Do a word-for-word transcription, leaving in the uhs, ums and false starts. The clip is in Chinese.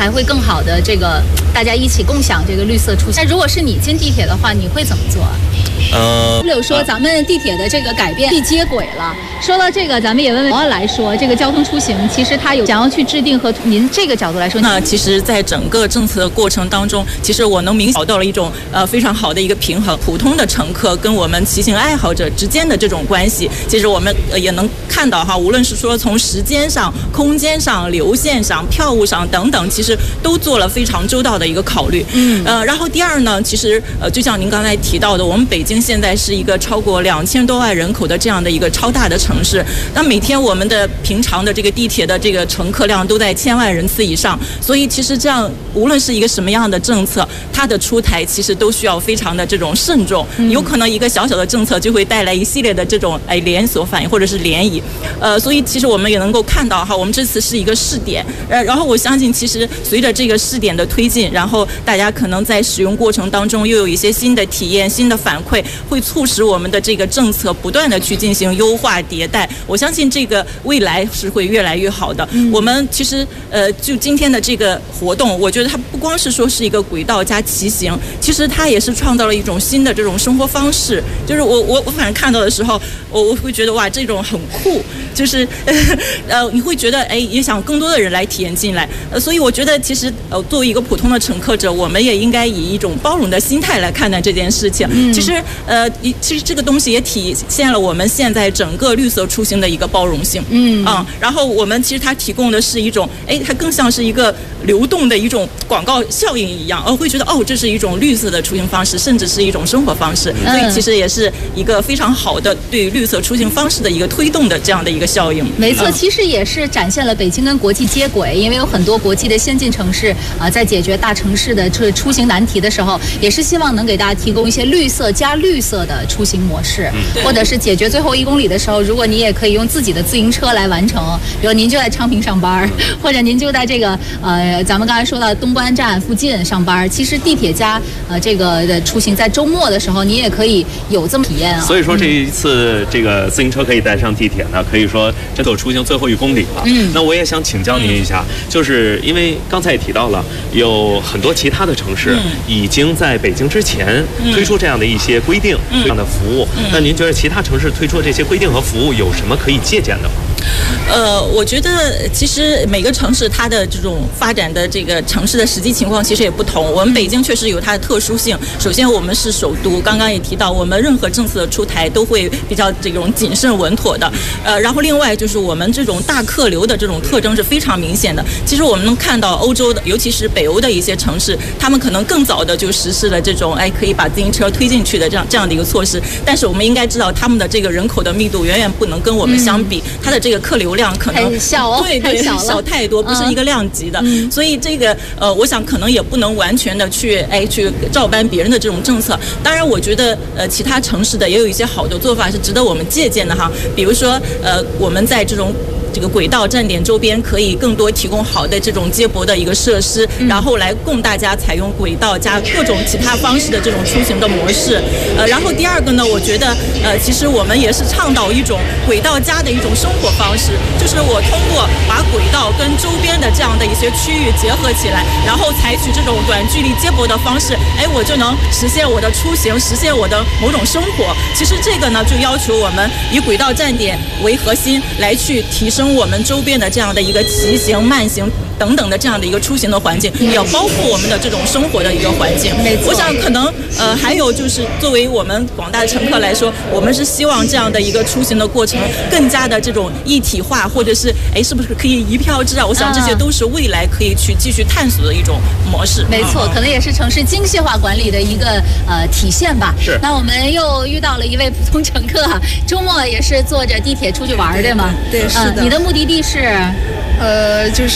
才会更好的这个大家一起共享这个绿色出行。那如果是你进地铁的话，你会怎么做？ 呃， 六说咱们地铁的这个改变地接轨了。说到这个，咱们也问问王安来说，这个交通出行其实它有想要去制定和您这个角度来说， 那其实，在整个政策的过程当中，其实我能明显找到了一种呃非常好的一个平衡，普通的乘客跟我们骑行爱好者之间的这种关系，其实我们呃也能看到哈，无论是说从时间上、空间上、流线上、票务上等等，其实都做了非常周到的一个考虑。嗯，呃，然后第二呢，其实呃就像您刚才提到的，我们北京现在是一个超过两千多万人口的这样的一个超大的城市，那每天我们的平常的这个地铁的这个乘客量都在千万人次以上，所以其实这样无论是一个什么样的政策，它的出台其实都需要非常的这种慎重，有可能一个小小的政策就会带来一系列的这种哎连锁反应或者是涟漪，呃，所以其实我们也能够看到哈，我们这次是一个试点，呃，然后我相信其实随着这个试点的推进，然后大家可能在使用过程当中又有一些新的体验、新的反馈，会促使我们的这个政策不断的去进行优化迭代。我相信这个未来是会越来越好的。嗯、我们其实呃，就今天的这个活动，我觉得它不光是说是一个轨道加骑行，其实它也是创造了一种新的这种生活方式。就是我我我反正看到的时候，我我会觉得哇，这种很酷，就是呃，你会觉得哎，也想更多的人来体验进来。呃，所以我觉得其实呃，作为一个普通的乘客者，我们也应该以一种包容的心态来看待这件事情。嗯、其实呃，其实这个东西也体现了我们现在整个绿色出行的一个包容性。嗯啊、嗯，然后我们其实它提供的是一种，哎，它更像是一个流动的一种广告效应一样，而会觉得哦，这是一种绿色的出行方式，甚至是一种生活方式。嗯、所以其实也是一个非常好的对绿色出行方式的一个推动的这样的一个效应。 没错， 嗯、 其实也是展现了北京跟国际接轨，因为有很多国际的先进城市啊、呃，在解决大城市的这出行难题的时候，也是希望能给大家提供一些绿色加绿色的出行模式，嗯、或者是解决最后一公里的时候，如果你也可以用自己的自行车来完成，比如您就在昌平上班，或者您就在这个呃，咱们刚才说到东关站附近上班，其实地铁加呃这个的出行，在周末的时候，你也可以有这么体验啊。 所以说这一次这个自行车可以带上地铁呢，可以说这走出行最后一公里了。嗯，那我也想请教您一下，就是因为刚才也提到了，有很多其他的城市已经在北京之前推出这样的一些规定、嗯、这样的服务。嗯、那您觉得其他城市推出这些规定和服务有什么可以借鉴的吗？ 呃，我觉得其实每个城市它的这种发展的这个城市的实际情况其实也不同。我们北京确实有它的特殊性。首先，我们是首都，刚刚也提到，我们任何政策的出台都会比较这种谨慎稳妥的。呃，然后另外就是我们这种大客流的这种特征是非常明显的。其实我们能看到欧洲的，尤其是北欧的一些城市，他们可能更早的就实施了这种哎可以把自行车推进去的这样这样的一个措施。但是我们应该知道，他们的这个人口的密度远远不能跟我们相比，嗯、它的这个客流量可能小哦， 对对， 小小太多，不是一个量级的。 嗯、 所以这个呃，我想可能也不能完全的去哎去照搬别人的这种政策。当然，我觉得呃其他城市的也有一些好的做法是值得我们借鉴的哈。比如说呃我们在这种这个轨道站点周边可以更多提供好的这种接驳的一个设施，嗯、然后来供大家采用轨道加各种其他方式的这种出行的模式。呃，然后第二个呢，我觉得呃其实我们也是倡导一种轨道加的一种生活方式，就是我通过把轨道跟周边的这样的一些区域结合起来，然后采取这种短距离接驳的方式，哎，我就能实现我的出行，实现我的某种生活。其实这个呢，就要求我们以轨道站点为核心来去提升我们周边的这样的一个骑行、慢行等等的这样的一个出行的环境，也要包括我们的这种生活的一个环境。我想可能呃还有就是作为我们广大的乘客来说，我们是希望这样的一个出行的过程更加的这种一体化，或者是哎是不是可以一票制啊？我想这些都是未来可以去继续探索的一种模式。 没错，可能也是城市精细化管理的一个呃体现吧。 是。 那我们又遇到了一位普通乘客啊，周末也是坐着地铁出去玩，对吗？ 对，是的。 呃、你的目的地是？ 呃，就是。